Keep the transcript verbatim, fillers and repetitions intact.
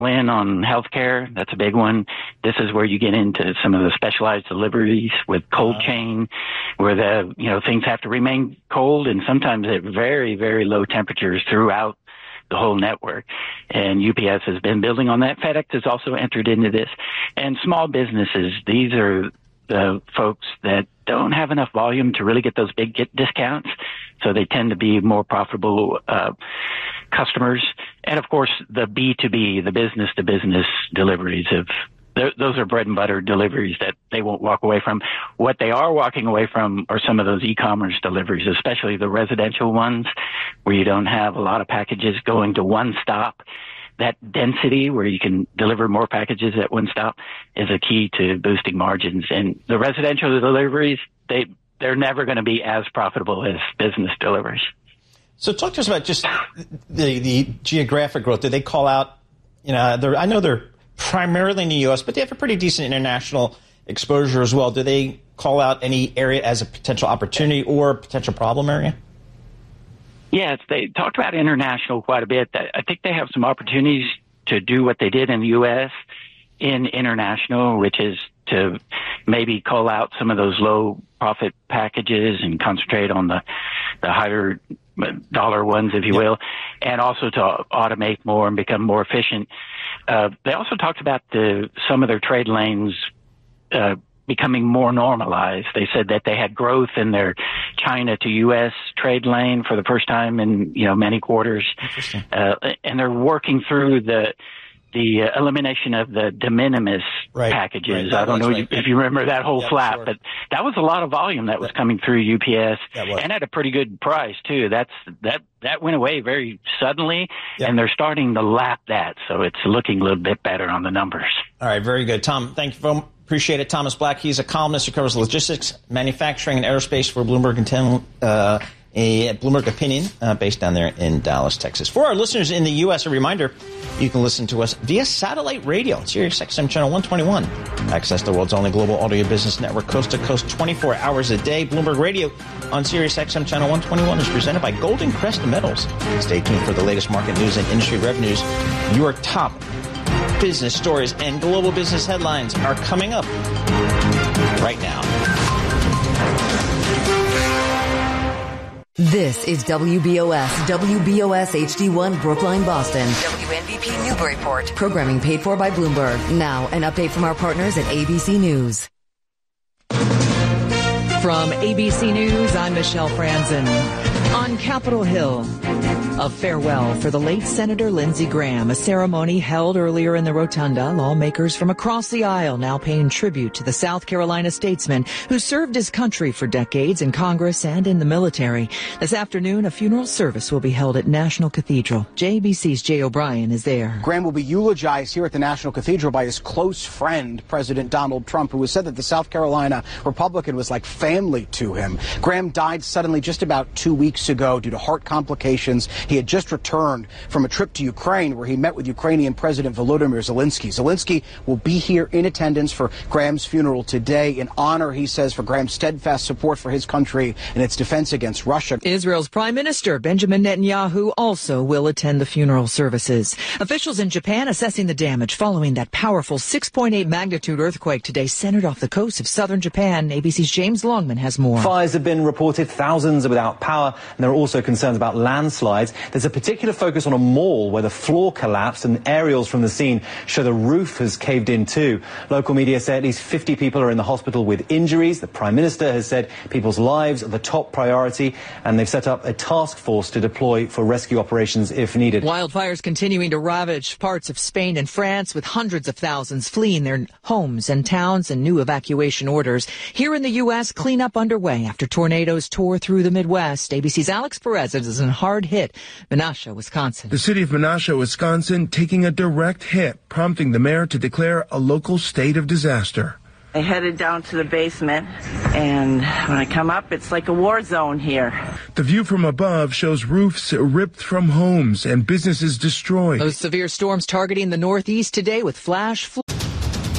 win on healthcare. That's a big one. This is where you get into some of the specialized deliveries with cold uh, chain, where the, you know, things have to remain cold and sometimes at very, very low temperatures throughout the whole network. And U P S has been building on that. FedEx has also entered into this. And small businesses, these are the folks that don't have enough volume to really get those big get discounts. So they tend to be more profitable uh, customers. And of course, the B two B, the business to business deliveries of those are bread and butter deliveries that they won't walk away from. What they are walking away from are some of those e-commerce deliveries, especially the residential ones where you don't have a lot of packages going to one stop. That density where you can deliver more packages at one stop is a key to boosting margins. And the residential deliveries, they, they're never going to be as profitable as business deliveries. So talk to us about just the, the geographic growth. Did they call out, you know, they're, I know they're primarily in the U S, but they have a pretty decent international exposure as well. Do they call out any area as a potential opportunity or potential problem area? Yes, they talked about international quite a bit. I think they have some opportunities to do what they did in the U S in international, which is to maybe call out some of those low profit packages and concentrate on the, the higher dollar ones, if you yep. will, and also to automate more and become more efficient. Uh, they also talked about the, some of their trade lanes, uh, becoming more normalized. They said that they had growth in their China to U S trade lane for the first time in, you know, many quarters. Interesting. Uh, and they're working through the, the uh, elimination of the de minimis right. packages. Right. I don't know right. if you remember that whole yeah, flap, sure. but that was a lot of volume that was yeah. coming through U P S that and at a pretty good price too. That's, that, that went away very suddenly yeah. and they're starting to lap that. So it's looking a little bit better on the numbers. All right. Very good. Tom, thank you very much. Appreciate it. Thomas Black, he's a columnist who covers logistics, manufacturing, and aerospace for Bloomberg and uh, a Bloomberg Opinion, uh, based down there in Dallas, Texas. For our listeners in the U S, a reminder, you can listen to us via satellite radio on Sirius X M Channel one twenty-one. Access the world's only global audio business network, coast to coast, twenty-four hours a day. Bloomberg Radio on Sirius X M Channel one twenty-one is presented by Golden Crest Metals. Stay tuned for the latest market news and industry revenues. Your top business stories and global business headlines are coming up right now. This is W B O S, W B O S H D one, Brookline, Boston. W N B P Newburyport. Programming paid for by Bloomberg. Now, an update from our partners at A B C News. From A B C News, I'm Michelle Franzen. On Capitol Hill, a farewell for the late Senator Lindsey Graham, a ceremony held earlier in the rotunda. Lawmakers from across the aisle now paying tribute to the South Carolina statesman who served his country for decades in Congress and in the military. This afternoon, a funeral service will be held at National Cathedral. J B C's Jay O'Brien is there. Graham will be eulogized here at the National Cathedral by his close friend, President Donald Trump, who has said that the South Carolina Republican was like family to him. Graham died suddenly just about two weeks ago due to heart complications. He had just returned from a trip to Ukraine where he met with Ukrainian President Volodymyr Zelensky. Zelensky will be here in attendance for Graham's funeral today in honor, he says, for Graham's steadfast support for his country and its defense against Russia. Israel's Prime Minister Benjamin Netanyahu also will attend the funeral services. Officials in Japan assessing the damage following that powerful six point eight magnitude earthquake today centered off the coast of southern Japan. A B C's James Longman has more. Fires have been reported, thousands are without power, and there are also concerns about landslides. There's a particular focus on a mall where the floor collapsed and aerials from the scene show the roof has caved in too. Local media say at least fifty people are in the hospital with injuries. The Prime Minister has said people's lives are the top priority, and they've set up a task force to deploy for rescue operations if needed. Wildfires continuing to ravage parts of Spain and France, with hundreds of thousands fleeing their homes and towns and new evacuation orders. Here in the U S, cleanup underway after tornadoes tore through the Midwest. A B C's Alex Perez is in hard hit Menasha, Wisconsin. The city of Menasha, Wisconsin, taking a direct hit, prompting the mayor to declare a local state of disaster. I headed down to the basement, and when I come up, it's like a war zone here. The view from above shows roofs ripped from homes and businesses destroyed. Those severe storms targeting the Northeast today with flash flood.